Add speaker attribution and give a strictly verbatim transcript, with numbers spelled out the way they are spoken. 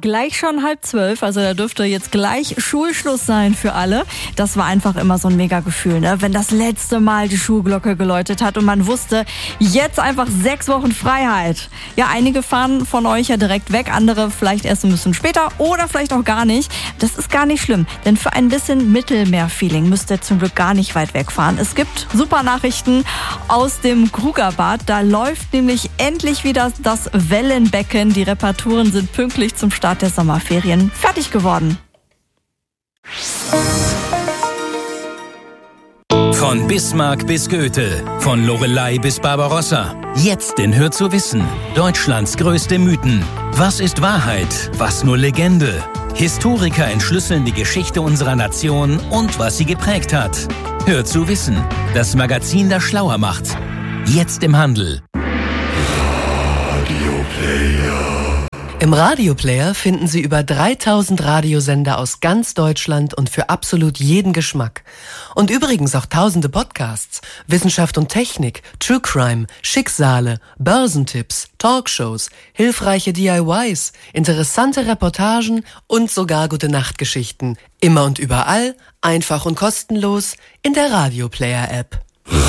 Speaker 1: gleich schon halb zwölf, also da dürfte jetzt gleich Schulschluss sein für alle. Das war einfach immer so ein mega Gefühl, ne? Wenn das letzte Mal die Schulglocke geläutet hat und man wusste, jetzt einfach sechs Wochen Freiheit. Ja, einige fahren von euch ja direkt weg, andere vielleicht erst ein bisschen später oder vielleicht auch gar nicht. Das ist gar nicht schlimm, denn für ein bisschen Mittelmeer-Feeling müsst ihr zum Glück gar nicht weit wegfahren. Es gibt super Nachrichten aus dem Krugerbad. Da läuft nämlich endlich wieder das Wellenbecken. Die Reparaturen sind pünktlich zum Start der Sommerferien fertig geworden.
Speaker 2: Von Bismarck bis Goethe, von Loreley bis Barbarossa. Jetzt in Hör zu wissen. Deutschlands größte Mythen. Was ist Wahrheit? Was nur Legende? Historiker entschlüsseln die Geschichte unserer Nation und was sie geprägt hat. Hör zu wissen. Das Magazin, das schlauer macht. Jetzt im Handel.
Speaker 3: Im Radioplayer finden Sie über dreitausend Radiosender aus ganz Deutschland und für absolut jeden Geschmack. Und übrigens auch tausende Podcasts, Wissenschaft und Technik, True Crime, Schicksale, Börsentipps, Talkshows, hilfreiche D I Ys, interessante Reportagen und sogar Gute-Nacht-Geschichten. Immer und überall, einfach und kostenlos in der Radioplayer-App.